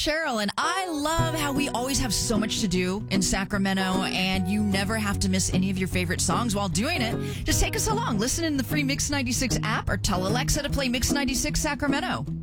Cheryl, and I love how we always have so much to do in Sacramento, and you never have to miss any of your favorite songs while doing it. Just take us along. Listen in the free Mix 96 app or tell Alexa to play Mix 96 Sacramento.